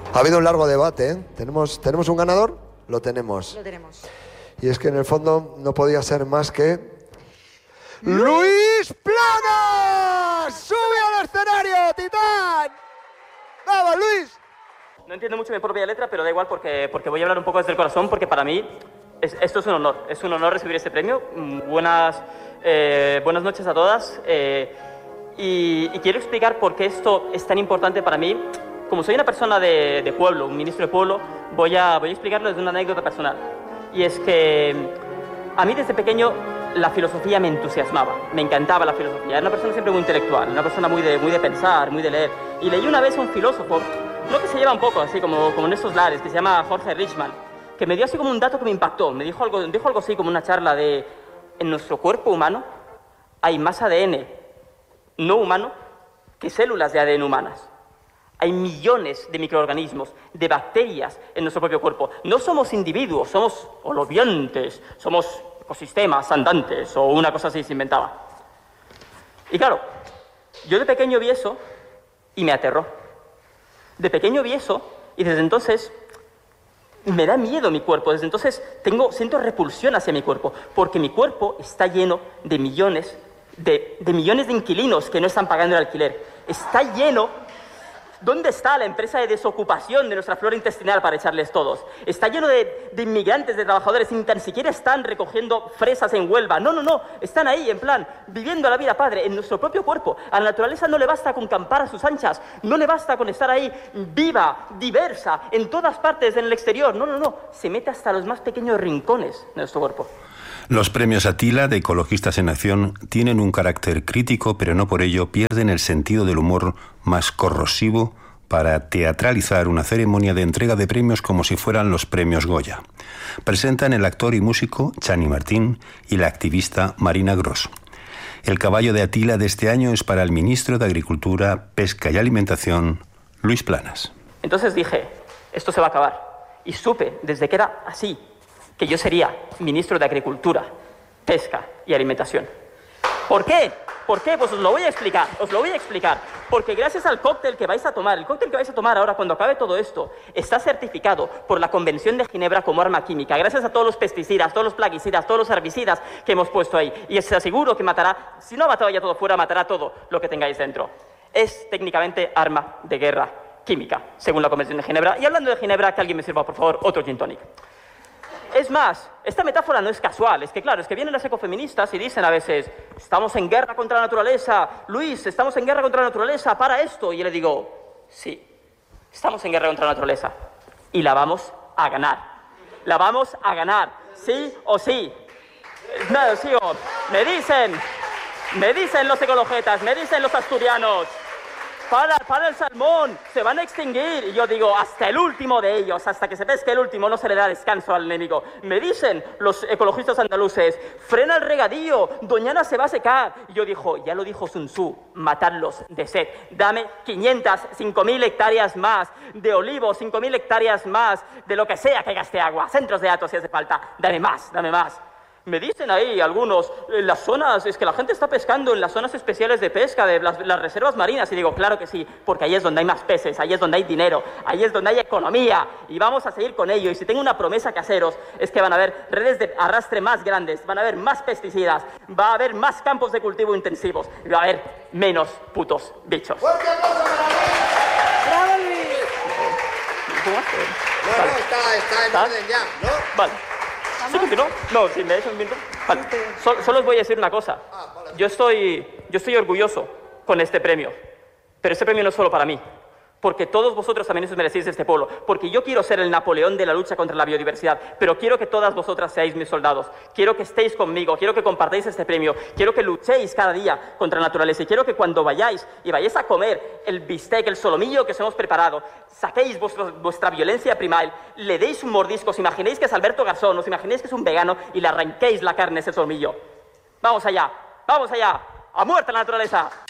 Ha habido un largo debate, ¿eh? ¿Tenemos un ganador? Lo tenemos. Lo tenemos. Y es que en el fondo no podía ser más que... ¡Luis Planas! ¡Sube al escenario, Titán! ¡Vamos, Luis! No entiendo mucho mi propia letra, pero da igual porque voy a hablar un poco desde el corazón, porque para mí esto es un honor. Es un honor recibir este premio. Buenas noches a todas. Y quiero explicar por qué esto es tan importante para mí. Como soy una persona de pueblo, un ministro de pueblo, voy a explicarlo desde una anécdota personal. Y es que a mí desde pequeño la filosofía me entusiasmaba, me encantaba la filosofía. Era una persona siempre muy intelectual, una persona muy de pensar, muy de leer. Y leí una vez a un filósofo, creo que se lleva un poco así como en estos lares, que se llama Jorge Richman, que me dio así como un dato que me impactó. Me dijo algo así como una charla de: en nuestro cuerpo humano hay más ADN no humano que células de ADN humanas. Hay millones de microorganismos, de bacterias en nuestro propio cuerpo. No somos individuos, somos holobiontes, somos ecosistemas andantes o una cosa así se inventaba. Y claro, yo de pequeño vi eso y me aterró. De pequeño vi eso y desde entonces me da miedo mi cuerpo. Desde entonces siento repulsión hacia mi cuerpo, porque mi cuerpo está lleno de millones de inquilinos que no están pagando el alquiler. Está lleno... ¿Dónde está la empresa de desocupación de nuestra flora intestinal para echarles todos? Está lleno de inmigrantes, de trabajadores, ni tan siquiera están recogiendo fresas en Huelva. No, están ahí, en plan, viviendo la vida padre, en nuestro propio cuerpo. A la naturaleza no le basta con campar a sus anchas, no le basta con estar ahí viva, diversa, en todas partes, en el exterior. No, se mete hasta los más pequeños rincones de nuestro cuerpo. Los premios Atila de Ecologistas en Acción tienen un carácter crítico, pero no por ello pierden el sentido del humor más corrosivo para teatralizar una ceremonia de entrega de premios como si fueran los premios Goya. Presentan el actor y músico Chani Martín y la activista Marina Gross. El caballo de Atila de este año es para el ministro de Agricultura, Pesca y Alimentación, Luis Planas. Entonces dije, esto se va a acabar. Y supe, desde que era así, que yo sería ministro de Agricultura, Pesca y Alimentación. ¿Por qué? Pues os lo voy a explicar. Porque gracias al cóctel que vais a tomar, el cóctel que vais a tomar ahora cuando acabe todo esto, está certificado por la Convención de Ginebra como arma química, gracias a todos los pesticidas, todos los plaguicidas, todos los herbicidas que hemos puesto ahí. Y os aseguro que matará, si no ha matado ya todo fuera, matará todo lo que tengáis dentro. Es técnicamente arma de guerra química, según la Convención de Ginebra. Y hablando de Ginebra, que alguien me sirva, por favor, otro gin tonic. Es más, esta metáfora no es casual, es que claro, es que vienen las ecofeministas y dicen a veces: estamos en guerra contra la naturaleza, Luis, estamos en guerra contra la naturaleza, para esto. Y yo le digo: sí, estamos en guerra contra la naturaleza y la vamos a ganar. La vamos a ganar, sí o sí. Nada, sigo. Me dicen los ecologetas, me dicen los asturianos: para el salmón, se van a extinguir. Y yo digo, hasta el último de ellos, hasta que se pesque el último, no se le da descanso al enemigo. Me dicen los ecologistas andaluces: frena el regadío, Doñana se va a secar. Y yo digo, ya lo dijo Sun Tzu, matarlos de sed. Dame 5.000 hectáreas más de olivos, 5.000 hectáreas más de lo que sea que gaste agua, centros de datos si hace falta. Dame más. Me dicen ahí algunos, en las zonas, es que la gente está pescando en las zonas especiales de pesca, de las reservas marinas. Y digo, claro que sí, porque ahí es donde hay más peces, ahí es donde hay dinero, ahí es donde hay economía. Y vamos a seguir con ello. Y si tengo una promesa que haceros, es que van a haber redes de arrastre más grandes, van a haber más pesticidas, va a haber más campos de cultivo intensivos y va a haber menos putos bichos. ¡Fuerte aplauso para Luis! ¡Bravo, Luis! No, está en orden ya, ¿no? Vale. ¿Sí continúo? No, si me dejan un minuto. Vale. Solo os voy a decir una cosa. Yo estoy orgulloso con este premio. Pero este premio no es solo para mí. Porque todos vosotros también os merecéis este pueblo. Porque yo quiero ser el Napoleón de la lucha contra la biodiversidad. Pero quiero que todas vosotras seáis mis soldados. Quiero que estéis conmigo. Quiero que compartáis este premio. Quiero que luchéis cada día contra la naturaleza. Y quiero que cuando vayáis a comer el bistec, el solomillo que os hemos preparado, saquéis vuestra violencia primal, le deis un mordisco, os imaginéis que es Alberto Garzón, os imaginéis que es un vegano y le arranquéis la carne a ese solomillo. ¡Vamos allá! ¡A muerte la naturaleza!